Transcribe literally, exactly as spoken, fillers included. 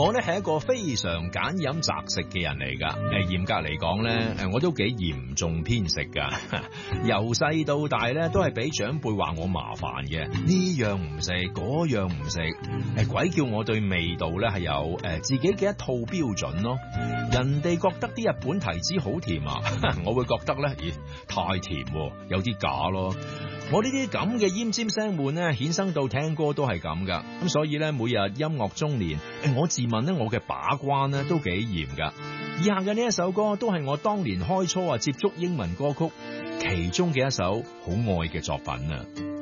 我咧係一個非常揀飲擇食嘅人嚟噶，誒嚴格嚟講咧，誒我都幾嚴重偏食噶，由細到大咧都係俾長輩話我麻煩嘅，呢樣唔食，嗰樣唔食，誒鬼叫我對味道咧係有誒自己嘅一套標準咯。人哋覺得啲日本提子好甜啊，我會覺得咧，咦太甜，有啲假咯。我呢啲咁嘅奄尖聲悶咧，衍生到聽歌都係咁噶，咁所以咧每日音樂中年，誒我自問咧我嘅把關咧都幾嚴噶。以下嘅呢一首歌都係我當年開初啊接觸英文歌曲其中嘅一首好愛嘅作品啊。